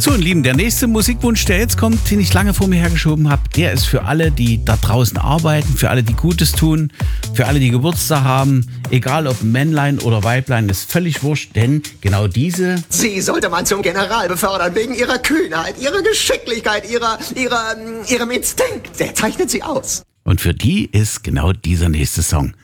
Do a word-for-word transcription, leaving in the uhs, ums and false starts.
So, und Lieben, der nächste Musikwunsch, der jetzt kommt, den ich lange vor mir hergeschoben habe, der ist für alle, die da draußen arbeiten, für alle, die Gutes tun, für alle, die Geburtstag haben, egal ob Männlein oder Weiblein, ist völlig wurscht, denn genau diese... Sie sollte man zum General befördern, wegen ihrer Kühnheit, ihrer Geschicklichkeit, ihrer, ihrer, ihrem Instinkt. Der zeichnet sie aus. Und für die ist genau dieser nächste Song.